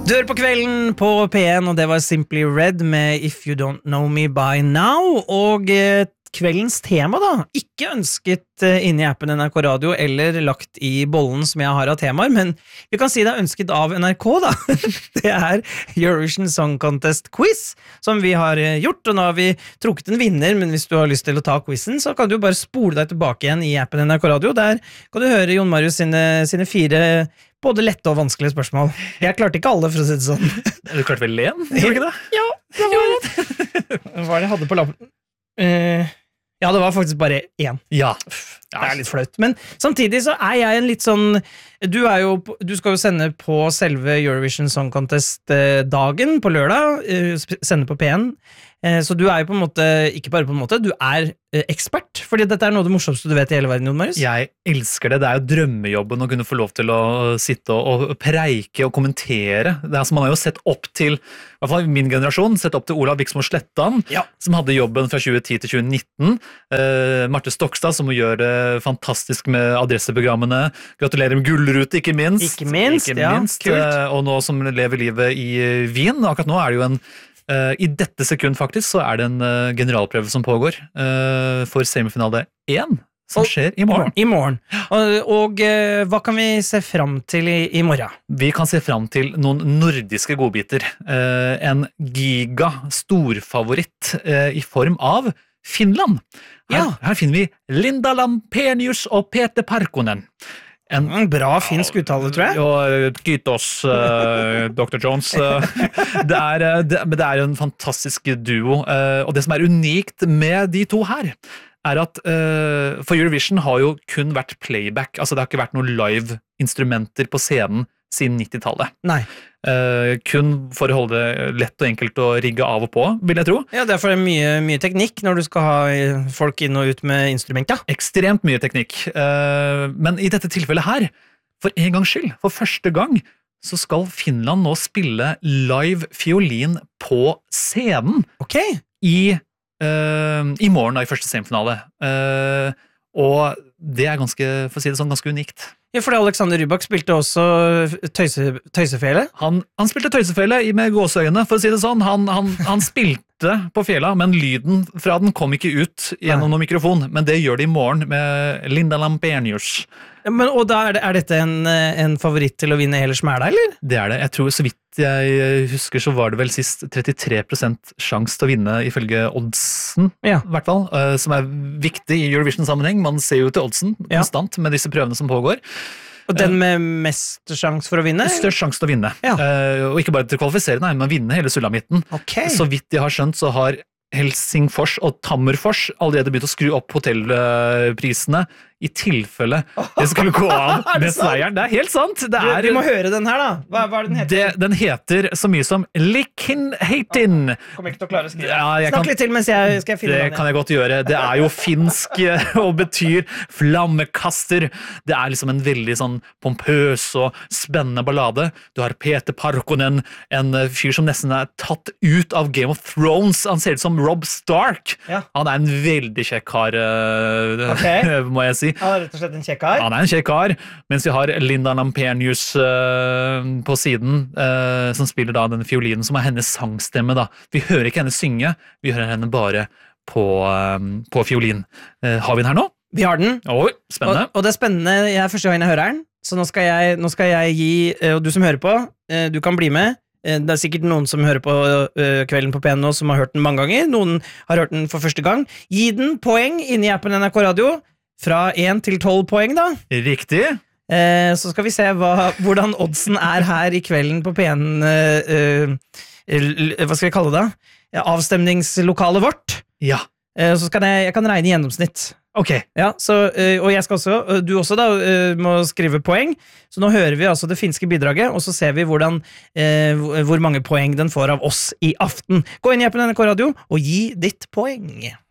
Du hører på Kvelden på P1, og det var Simply Red med If You Don't Know Me By Now, og kveldens tema da, ikke ønsket inn i appen NRK Radio eller lagt i bollen som jeg har av temaer, men vi kan si det er ønsket av NRK da. Det er Eurovision Song Contest Quiz som vi har gjort, og nå har vi trukket en vinner, men hvis du har lyst til å ta quizen, så kan du bare spole deg tilbake igjen i appen NRK Radio. Der kan du høre Jon Marius sine 4 både lette og vanskelige spørsmål. Jeg klarte ikke alle, for å si det sånn. Du klarte vel 1? Gjorde du ikke det? Ja, det var det. Hva var det jeg hadde på lappen? Ja, det var faktisk bare 1. Ja. Det er litt flaut. Men samtidig så er jeg en litt sånn... Du skal jo sende på selve Eurovision Song Contest-dagen på lørdag, sende på P1. Så du er jo på en måte, ikke bare på en måte, du er ekspert, fordi dette er noe av det morsomste du vet i hele verden, Jon Marius. Jeg elsker det, det er jo drømmejobben å kunne få lov til å sitte og preike og kommentere. Det er som man har jo sett opp til, i hvert fall min generasjon, sett opp til Olav Viksmo Slettan, som hadde jobben fra 2010 til 2019. Marte Stokstad, som gjør det fantastisk med adresseprogrammene. Gratulerer med gullrute, ikke minst. Ikke minst, ja, kult. Og nå som lever livet i Wien, akkurat nå er det jo i dette sekund faktisk, så er det en generalprøve som pågår for semifinale 1, som skjer i morgen. I morgen. Og hva kan vi se frem til i morgen? Vi kan se frem til noen nordiske godbiter. En giga storfavoritt i form av Finland. Her finner vi Linda Lampenius og Peter Parkkonen. En bra finsk uttale, tror jeg. Ja, Gytos, Dr. Jones. Det er en fantastisk duo, og det som er unikt med de to her, er at for Eurovision har jo kun vært playback, altså det har ikke vært noen live-instrumenter på scenen siden 90-tallet. Nei. Kun for å holde det lett og enkelt å rigge av og på, vil jeg tro. Ja, derfor er det mye teknikk når du skal ha folk inn og ut med instrumenter. Ekstremt mye teknikk. Men i dette tilfellet her, for en gangs skyld, for første gang, så skal Finland nå spille live fiolin på scenen. Ok. I morgen da, i første semifinale. Og det er ganske, for å si det sånn, ganske unikt. Ja, fordi Alexander Rybak spilte også tøysefele. Han spilte tøysefele med gåseøyne, for å si det sånn. Han spilte på fjela, men lyden fra den kom ikke ut gjennom noen mikrofon. Men det gjør det i morgen med Linda Lampenius. Og da er dette en favoritt til å vinne hele smæla, eller? Det er det. Jeg tror, så vidt jeg husker, så var det vel sist 33% sjans til å vinne ifølge oddsen, i hvert fall, som er viktig i Eurovision-sammenheng. Man ser jo til oddsen konstant med disse prøvene som pågår. Og den med mest sjans for å vinne? Størst sjans til å vinne. Og ikke bare til å kvalifisere, nei, men vinne hele sulamitten. Så vidt jeg har skjønt, så har Helsingfors og Tammerfors allerede begynt å skru opp hotellprisene i tilfelle det skulle gå av med seieren. Det er helt sant. Vi må høre den her da. Hva er den heter? Den heter så mye som Likinheitin. Kommer ikke til å klare å skrive. Snakk litt til mens jeg skal finne den. Det kan jeg godt gjøre. Det er jo finsk og betyr flammekaster. Det er liksom en veldig sånn pompøs og spennende ballade. Du har Peter Parkkonen, en fyr som nesten er tatt ut av Game of Thrones. Han ser ut som Robb Stark. Han er en veldig kjekk kar, må jeg si. Han er rett og slett en kjekk kar. Han er en kjekk kar, mens vi har Linda Lampenius på siden, som spiller da den fiolinen, som er hennes sangstemme da. Vi hører ikke henne synge, vi hører henne bare på fiolin. Har vi den her nå? Vi har den. Oi, spennende. Og det er spennende, jeg er første gang jeg hører den, så nå skal jeg gi, og du som hører på, du kan bli med. Det er sikkert noen som hører på Kvelden på P1 nå, som har hørt den mange ganger. Noen har hørt den for første gang. Gi den poeng inne i appen NRK Radio. Fra 1 til 12 poeng, da. Riktig. Så skal vi se hvordan oddsen er her i Kvelden på P1. Hva skal vi kalle det? Avstemningslokalet vårt. Ja. Så jeg kan regne i gjennomsnitt. Ok. Ja, og jeg skal også, du også da, må skrive poeng. Så nå hører vi altså det finske bidraget, og så ser vi hvor mange poeng den får av oss i aften. Gå inn i appen NRK Radio og gi ditt poeng.